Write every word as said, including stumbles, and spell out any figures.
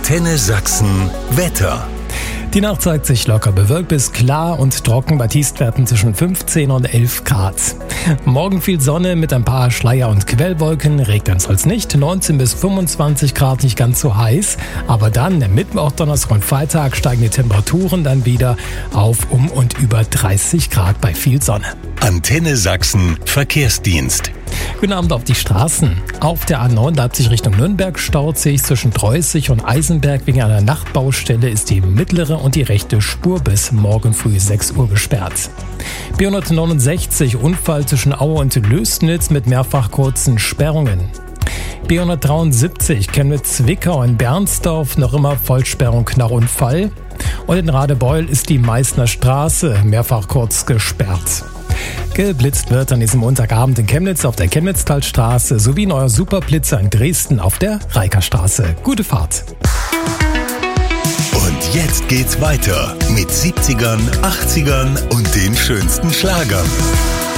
Antenne Sachsen Wetter. Die Nacht zeigt sich locker bewölkt bis klar und trocken bei Tiefstwerten zwischen fünfzehn und elf Grad. Morgen viel Sonne mit ein paar Schleier- und Quellwolken, regnen soll's nicht, neunzehn bis fünfundzwanzig Grad, nicht ganz so heiß. Aber dann, Mittwoch, Donnerstag und Freitag steigen die Temperaturen dann wieder auf um und über dreißig Grad bei viel Sonne. Antenne Sachsen Verkehrsdienst. Guten Abend auf die Straßen. Auf der A neun Leipzig Richtung Nürnberg staut sich zwischen Dreußig und Eisenberg. Wegen einer Nachtbaustelle ist die mittlere und die rechte Spur bis morgen früh sechs Uhr gesperrt. B hundertneunundsechzig Unfall zwischen Aue und Lößnitz mit mehrfach kurzen Sperrungen. B hundertdreiundsiebzig Chemnitz-Zwickau in Bernsdorf, noch immer Vollsperrung nach Unfall. Und in Radebeul ist die Meißner Straße mehrfach kurz gesperrt. Geblitzt wird an diesem Montagabend in Chemnitz auf der Chemnitztalstraße sowie neuer Superblitzer in Dresden auf der Reikerstraße. Gute Fahrt. Und jetzt geht's weiter mit siebzigern, achtzigern und den schönsten Schlagern.